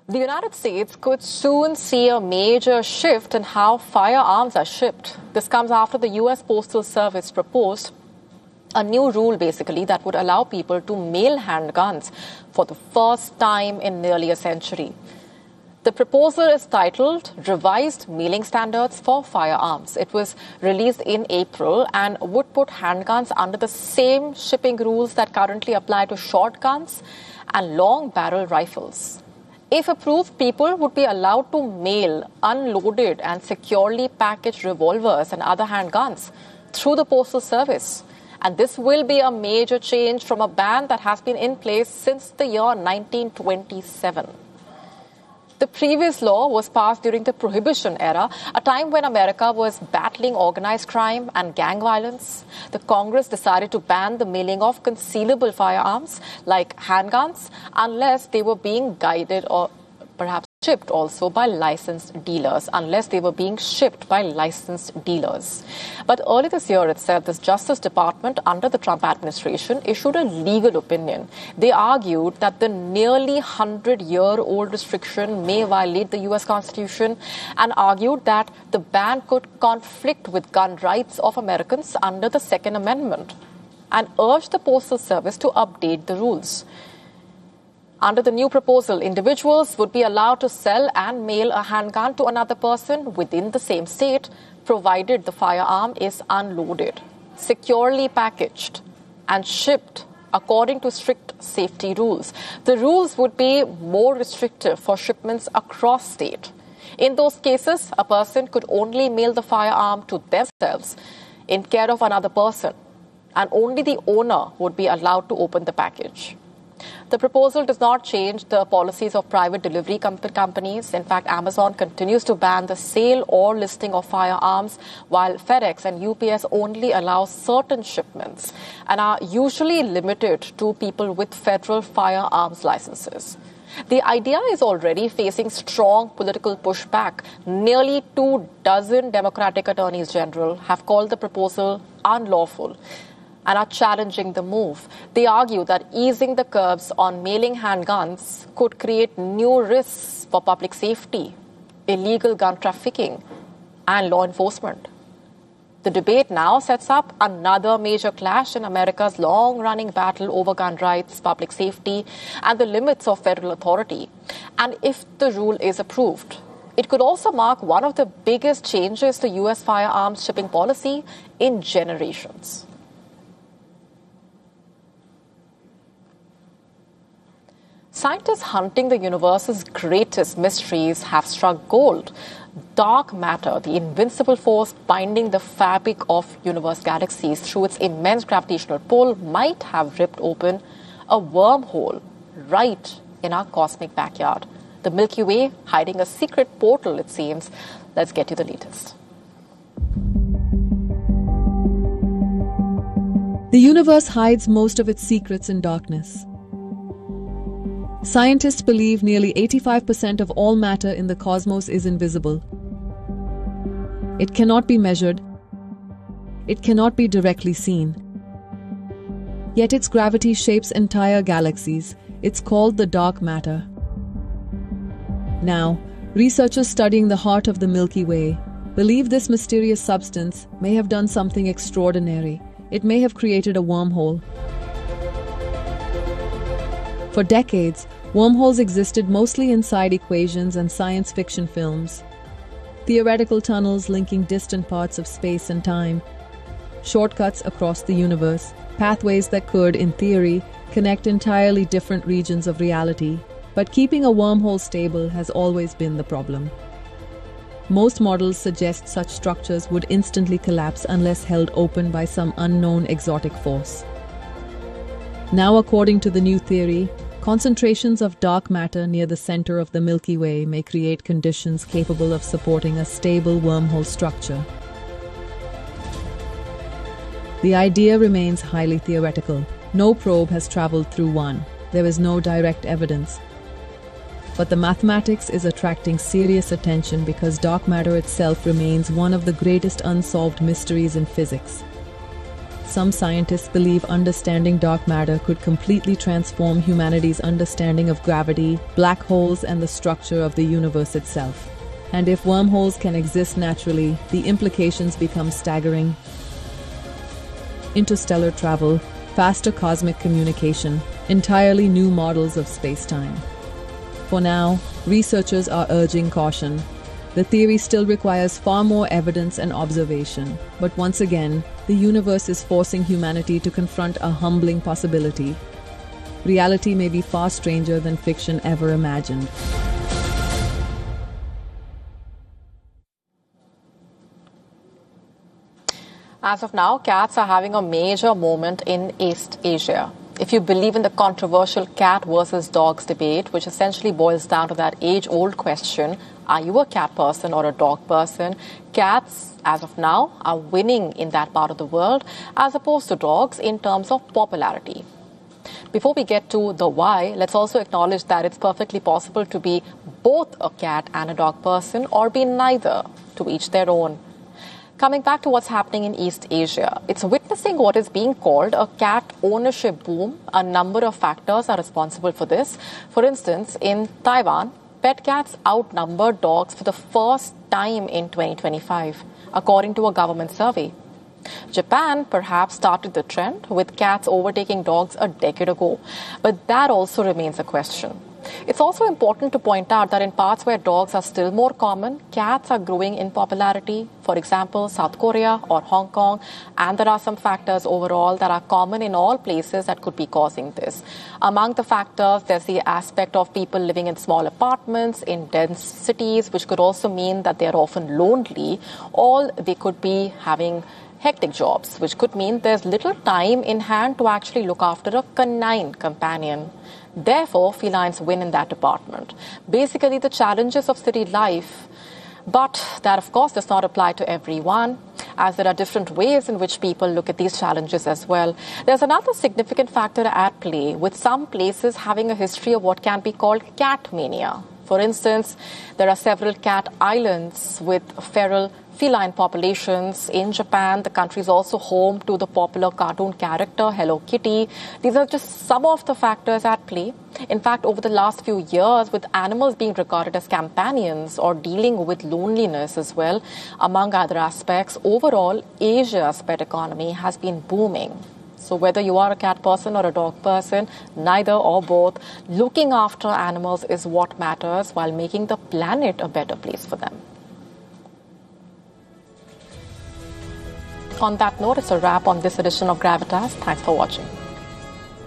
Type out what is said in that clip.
The United States could soon see a major shift in how firearms are shipped. This comes after the U.S. Postal Service proposed a new rule, basically, that would allow people to mail handguns for the first time in nearly a century. The proposal is titled Revised Mailing Standards for Firearms. It was released in April and would put handguns under the same shipping rules that currently apply to shotguns and long barrel rifles. If approved, people would be allowed to mail unloaded and securely packaged revolvers and other handguns through the Postal Service. And this will be a major change from a ban that has been in place since the year 1927. The previous law was passed during the Prohibition era, a time when America was battling organized crime and gang violence. The Congress decided to ban the mailing of concealable firearms like handguns unless they were being guided or perhaps shipped also by licensed dealers, But early this year itself, the Justice Department under the Trump administration issued a legal opinion. They argued that the nearly 100-year-old restriction may violate the U.S. Constitution and argued that the ban could conflict with gun rights of Americans under the Second Amendment and urged the Postal Service to update the rules. Under the new proposal, individuals would be allowed to sell and mail a handgun to another person within the same state, provided the firearm is unloaded, securely packaged, and shipped according to strict safety rules. The rules would be more restrictive for shipments across state. In those cases, a person could only mail the firearm to themselves in care of another person, and only the owner would be allowed to open the package. The proposal does not change the policies of private delivery companies. In fact, Amazon continues to ban the sale or listing of firearms, while FedEx and UPS only allow certain shipments and are usually limited to people with federal firearms licenses. The idea is already facing strong political pushback. Nearly 24 Democratic attorneys general have called the proposal unlawful and are challenging the move. They argue that easing the curbs on mailing handguns could create new risks for public safety, illegal gun trafficking, and law enforcement. The debate now sets up another major clash in America's long-running battle over gun rights, public safety, and the limits of federal authority. And if the rule is approved, it could also mark one of the biggest changes to U.S. firearms shipping policy in generations. Scientists hunting the universe's greatest mysteries have struck gold. Dark matter, the invincible force binding the fabric of universe galaxies through its immense gravitational pull, might have ripped open a wormhole right in our cosmic backyard. The Milky Way hiding a secret portal, it seems. Let's get you the latest. The universe hides most of its secrets in darkness. Scientists believe nearly 85% of all matter in the cosmos is invisible. It cannot be measured. It cannot be directly seen. Yet its gravity shapes entire galaxies. It's called the dark matter. Now, researchers studying the heart of the Milky Way believe this mysterious substance may have done something extraordinary. It may have created a wormhole. For decades, wormholes existed mostly inside equations and science fiction films. Theoretical tunnels linking distant parts of space and time, shortcuts across the universe, pathways that could, in theory, connect entirely different regions of reality. But keeping a wormhole stable has always been the problem. Most models suggest such structures would instantly collapse unless held open by some unknown exotic force. Now, according to the new theory, concentrations of dark matter near the center of the Milky Way may create conditions capable of supporting a stable wormhole structure. The idea remains highly theoretical. No probe has traveled through one. There is no direct evidence. But the mathematics is attracting serious attention because dark matter itself remains one of the greatest unsolved mysteries in physics. some scientists believe understanding dark matter could completely transform humanity's understanding of gravity, black holes, and the structure of the universe itself. And if wormholes can exist naturally, the implications become staggering. Interstellar travel, faster cosmic communication, entirely new models of space-time. For now, researchers are urging caution. The theory still requires far more evidence and observation, but once again, the universe is forcing humanity to confront a humbling possibility. Reality may be far stranger than fiction ever imagined. As of now, cats are having a major moment in East Asia. If you believe in the controversial cat versus dogs debate, which essentially boils down to that age-old question, are you a cat person or a dog person? Cats, as of now, are winning in that part of the world as opposed to dogs in terms of popularity. Before we get to the why, let's also acknowledge that it's perfectly possible to be both a cat and a dog person or be neither, to each their own. Coming back to what's happening in East Asia, it's witnessing what is being called a cat ownership boom. A number of factors are responsible for this. For instance, in Taiwan, pet cats outnumber dogs for the first time in 2025, according to a government survey. Japan perhaps started the trend, with cats overtaking dogs a decade ago, but that also remains a question. It's also important to point out that in parts where dogs are still more common, cats are growing in popularity. For example, South Korea or Hong Kong. And there are some factors overall that are common in all places that could be causing this. Among the factors, there's the aspect of people living in small apartments in dense cities, which could also mean that they're often lonely, or they could be having hectic jobs, which could mean there's little time in hand to actually look after a canine companion. Therefore, felines win in that department. Basically, the challenges of city life, but that, of course, does not apply to everyone, as there are different ways in which people look at these challenges as well. There's another significant factor at play, with some places having a history of what can be called cat mania. For instance, there are several cat islands with feral feline populations. In Japan, the country is also home to the popular cartoon character Hello Kitty. These are just some of the factors at play. In fact, over the last few years, with animals being regarded as companions or dealing with loneliness as well, among other aspects, overall, Asia's pet economy has been booming. So whether you are a cat person or a dog person, neither or both, looking after animals is what matters while making the planet a better place for them. On that note, it's a wrap on this edition of Gravitas. Thanks for watching.